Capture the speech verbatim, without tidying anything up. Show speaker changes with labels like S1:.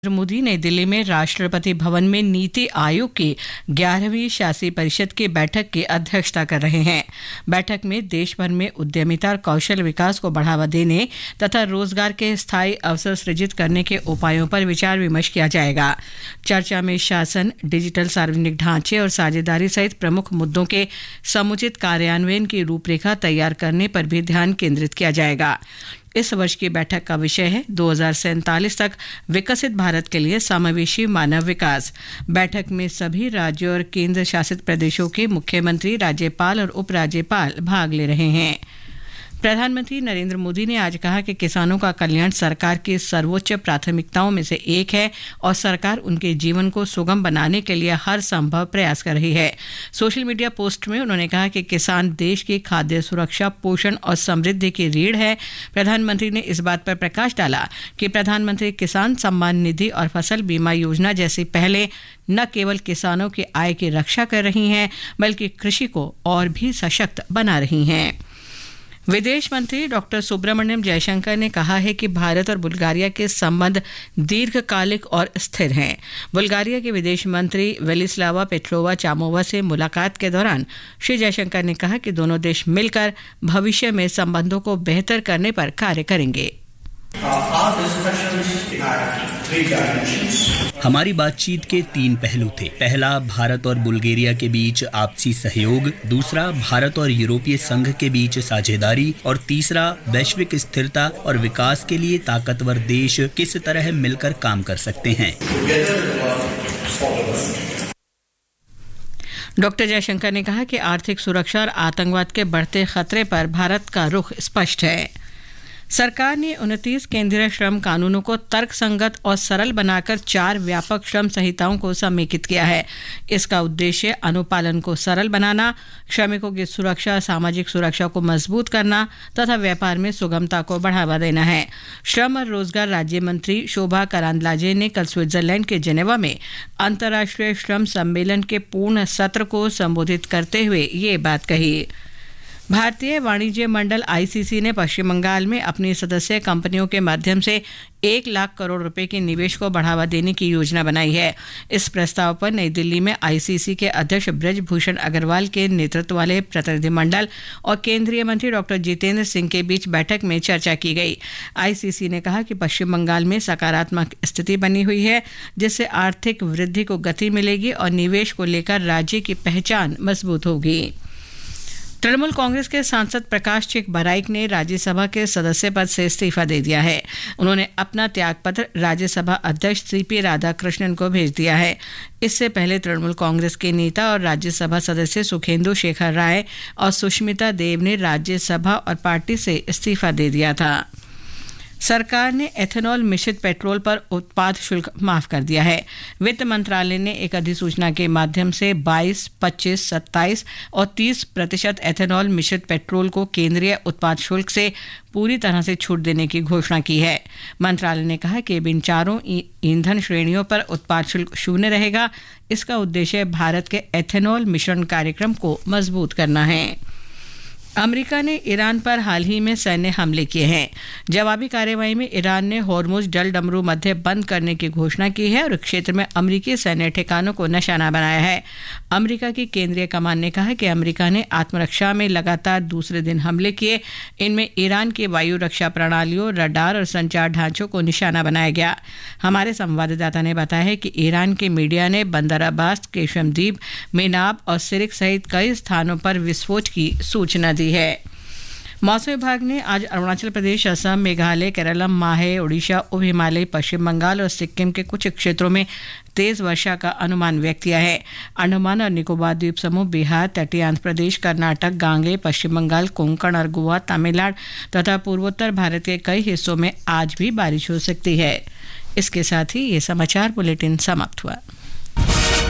S1: नरेंद्र मोदी नई दिल्ली में राष्ट्रपति भवन में नीति आयोग की ग्यारहवीं शासी परिषद की बैठक की अध्यक्षता कर रहे हैं। बैठक में देश भर में उद्यमिता और कौशल विकास को बढ़ावा देने तथा रोजगार के स्थायी अवसर सृजित करने के उपायों पर विचार विमर्श किया जाएगा। चर्चा में शासन, डिजिटल सार्वजनिक ढांचे और साझेदारी सहित प्रमुख मुद्दों के समुचित कार्यान्वयन की रूपरेखा तैयार करने पर भी ध्यान केंद्रित किया जाएगा। इस वर्ष की बैठक का विषय है दो हज़ार सैंतालीस तक विकसित भारत के लिए समावेशी मानव विकास। बैठक में सभी राज्यों और केंद्र शासित प्रदेशों के मुख्यमंत्री, राज्यपाल और उपराज्यपाल भाग ले रहे हैं। प्रधानमंत्री नरेंद्र मोदी ने आज कहा कि किसानों का कल्याण सरकार की सर्वोच्च प्राथमिकताओं में से एक है और सरकार उनके जीवन को सुगम बनाने के लिए हर संभव प्रयास कर रही है। सोशल मीडिया पोस्ट में उन्होंने कहा कि किसान देश की खाद्य सुरक्षा, पोषण और समृद्धि की रीढ़ है। प्रधानमंत्री ने इस बात पर प्रकाश डाला कि प्रधानमंत्री किसान सम्मान निधि और फसल बीमा योजना जैसी पहले न केवल किसानों की आय की रक्षा कर रही हैं, बल्कि कृषि को और भी सशक्त बना रही हैं। विदेश मंत्री डॉक्टर सुब्रमण्यम जयशंकर ने कहा है कि भारत और बुल्गारिया के संबंध दीर्घकालिक और स्थिर हैं। बुल्गारिया के विदेश मंत्री वेलिस्लावा पेट्रोवा चामोवा से मुलाकात के दौरान श्री जयशंकर ने कहा कि दोनों देश मिलकर भविष्य में संबंधों को बेहतर करने पर कार्य करेंगे।
S2: हमारी बातचीत के तीन पहलू थे। पहला, भारत और बुल्गारिया के बीच आपसी सहयोग। दूसरा, भारत और यूरोपीय संघ के बीच साझेदारी। और तीसरा, वैश्विक स्थिरता और विकास के लिए ताकतवर देश किस तरह मिलकर काम कर सकते हैं।
S1: डॉक्टर जयशंकर ने कहा कि आर्थिक सुरक्षा और आतंकवाद के बढ़ते खतरे पर भारत का रुख स्पष्ट है। सरकार ने उनतीस केंद्रीय श्रम कानूनों को तर्कसंगत और सरल बनाकर चार व्यापक श्रम संहिताओं को समेकित किया है। इसका उद्देश्य अनुपालन को सरल बनाना, श्रमिकों की सुरक्षा, सामाजिक सुरक्षा को मजबूत करना तथा व्यापार में सुगमता को बढ़ावा देना है। श्रम और रोजगार राज्य मंत्री शोभा करांदलाजे ने कल स्विट्जरलैंड के जेनेवा में अंतर्राष्ट्रीय श्रम सम्मेलन के पूर्ण सत्र को संबोधित करते हुए ये बात कही। भारतीय वाणिज्य मंडल आईसीसी ने पश्चिम बंगाल में अपनी सदस्य कंपनियों के माध्यम से एक लाख करोड़ रुपए के निवेश को बढ़ावा देने की योजना बनाई है। इस प्रस्ताव पर नई दिल्ली में आईसीसी के अध्यक्ष ब्रजभूषण अग्रवाल के नेतृत्व वाले प्रतिनिधिमंडल और केंद्रीय मंत्री डॉक्टर जितेंद्र सिंह के बीच बैठक में चर्चा की गई। आईसीसी ने कहा कि पश्चिम बंगाल में सकारात्मक स्थिति बनी हुई है, जिससे आर्थिक वृद्धि को गति मिलेगी और निवेश को लेकर राज्य की पहचान मजबूत होगी। तृणमूल कांग्रेस के सांसद प्रकाश चिक बराइक ने राज्यसभा के सदस्य पद से इस्तीफा दे दिया है। उन्होंने अपना त्यागपत्र राज्यसभा अध्यक्ष सीपी राधाकृष्णन को भेज दिया है। इससे पहले तृणमूल कांग्रेस के नेता और राज्यसभा सदस्य सुखेंदु शेखर राय और सुष्मिता देव ने राज्यसभा और पार्टी से इस्तीफा दे दिया था। सरकार ने एथेनॉल मिश्रित पेट्रोल पर उत्पाद शुल्क माफ कर दिया है। वित्त मंत्रालय ने एक अधिसूचना के माध्यम से बाईस, पच्चीस, सत्ताईस और तीस प्रतिशत एथेनॉल मिश्रित पेट्रोल को केंद्रीय उत्पाद शुल्क से पूरी तरह से छूट देने की घोषणा की है। मंत्रालय ने कहा कि इन चारों ईंधन श्रेणियों पर उत्पाद शुल्क शून्य रहेगा। इसका उद्देश्य भारत के एथेनॉल मिश्रण कार्यक्रम को मजबूत करना है। अमेरिका ने ईरान पर हाल ही में सैन्य हमले किए हैं। जवाबी कार्रवाई में ईरान ने होर्मुज जल डमरू मध्य बंद करने की घोषणा की है और क्षेत्र में अमेरिकी सैन्य ठिकानों को निशाना बनाया है। अमेरिका की केंद्रीय कमान ने कहा कि अमेरिका ने आत्मरक्षा में लगातार दूसरे दिन हमले किए। इनमें ईरान की वायु रक्षा प्रणालियों, रडार और संचार ढांचों को निशाना बनाया गया। हमारे संवाददाता ने बताया है कि ईरान के मीडिया ने बंदर अब्बास, केशमद्वीप, मेनाब और सिरिक सहित कई स्थानों पर विस्फोट की सूचना दी है। मौसम विभाग ने आज अरुणाचल प्रदेश, असम, मेघालय, केरलम, माहे, उड़ीसा, उप हिमालय, पश्चिम बंगाल और सिक्किम के कुछ क्षेत्रों में तेज वर्षा का अनुमान व्यक्त किया है। अंडमान और निकोबार द्वीप समूह, बिहार, तटीय आंध्र प्रदेश, कर्नाटक, गांगे, पश्चिम बंगाल, कोंकण और गोवा, तमिलनाडु तथा पूर्वोत्तर भारत के कई हिस्सों में आज भी बारिश हो सकती है। इसके साथ ही ये समाचार बुलेटिन समाप्त हुआ।